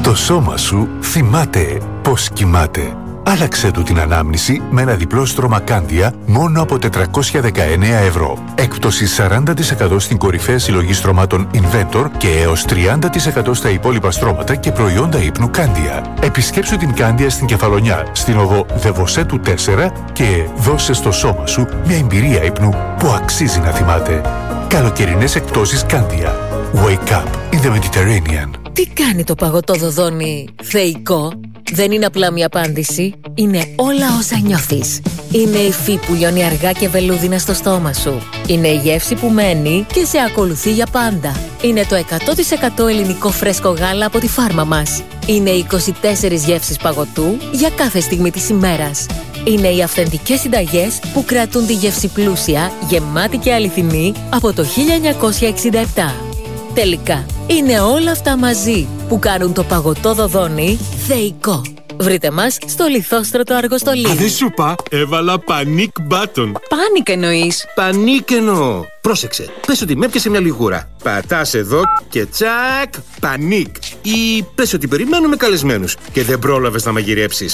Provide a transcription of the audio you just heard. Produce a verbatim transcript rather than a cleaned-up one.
Το σώμα σου θυμάται πώς κοιμάται. Άλλαξε του την ανάμνηση με ένα διπλό στρώμα Κάνδια μόνο από τετρακόσια δεκαεννέα ευρώ. Έκπτωση σαράντα τοις εκατό στην κορυφαία συλλογή στρωμάτων Inventor και έως τριάντα τοις εκατό στα υπόλοιπα στρώματα και προϊόντα ύπνου Κάνδια. Επισκέψου την Κάνδια στην Κεφαλονιά, στην οδό Δεβοσέτου τέσσερα και δώσε στο σώμα σου μια εμπειρία ύπνου που αξίζει να θυμάται. Καλοκαιρινές εκπτώσεις Κάνδια. Wake up in the Mediterranean. Τι κάνει το παγωτό δοδόνι θεϊκό? Δεν είναι απλά μια απάντηση, είναι όλα όσα νιώθεις. Είναι η υφή που λιώνει αργά και βελούδινα στο στόμα σου. Είναι η γεύση που μένει και σε ακολουθεί για πάντα. Είναι το εκατό τοις εκατό ελληνικό φρέσκο γάλα από τη φάρμα μας. Είναι οι είκοσι τέσσερις γεύσεις παγωτού για κάθε στιγμή της ημέρας. Είναι οι αυθεντικές συνταγές που κρατούν τη γεύση πλούσια, γεμάτη και αληθινή από το χίλια εννιακόσια εξήντα επτά. Τελικά, είναι όλα αυτά μαζί που κάνουν το παγωτό δοδόνι θεϊκό. Βρείτε μας στο Λιθόστρωτο Αργοστολίδι. Α, δεν σου είπα, έβαλα panic button. Πάνικ εννοείς? Πανίκ εννοώ. Πρόσεξε, πες ότι με έπιασε μια λιγούρα. Πατάς εδώ και τσακ, πανίκ. Ή πες ότι περιμένουμε καλεσμένους και δεν πρόλαβες να μαγειρέψεις.